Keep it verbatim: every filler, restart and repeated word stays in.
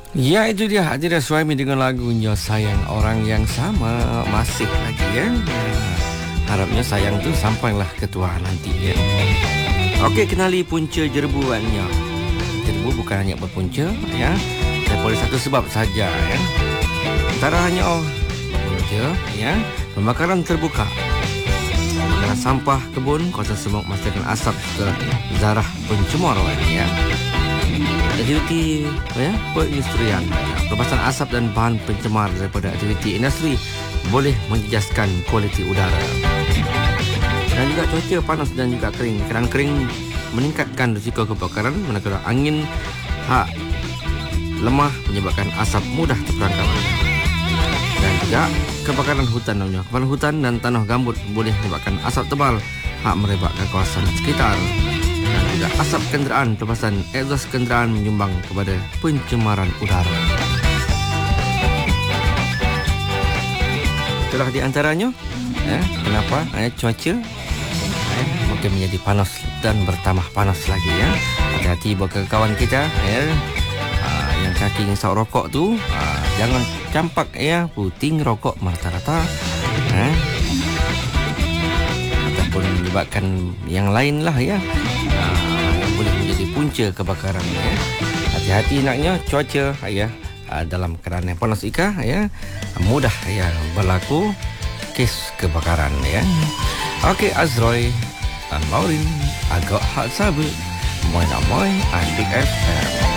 Ya, itu dia Hadirat Suhaimi dengan lagunya Sayang Orang Yang Sama. Masih lagi ya. Nah, harapnya sayang tu sampailah ke Tuhan nanti ya. Okey, kenali punca jerbuannya. Jerbu bukan hanya berpunca ya. Daripada satu sebab saja ya. Antara hanya oh, berpunca ya. Pembakaran terbuka. Pembakaran sampah kebun, kawasan semok menghasilkan asap serta zarah pencemar ya. Aktiviti ya, perindustrian, pelepasan asap dan bahan pencemar daripada aktiviti industri boleh menjejaskan kualiti udara. Dan juga cuaca panas dan juga kering. Keadaan kering meningkatkan risiko kebakaran manakala angin hak lemah menyebabkan asap mudah terperangkap. Dan juga kebakaran hutan namanya. Kebakaran hutan dan tanah gambut boleh menyebabkan asap tebal hak merebak ke kawasan sekitar. Dan juga asap kenderaan, pelepasan exhaust kenderaan menyumbang kepada pencemaran udara. Itulah di antaranya eh, kenapa eh, cuaca eh, mungkin menjadi panas dan bertambah panas lagi ya. Hati-hati buat kawan kita ya. Uh, yang kaki ngisap rokok tu uh, jangan campak ya, puting rokok merata-rata eh. Ataupun menyebabkan yang lain lah ya. Boleh menjadi punca kebakaran ya. Hati-hati naknya cuaca ya, dalam keadaan yang panas ika ya, mudah ya berlaku kes kebakaran ya. Okey, Azroy dan Maureen agak hak sabar. Moi na moi, Big F M.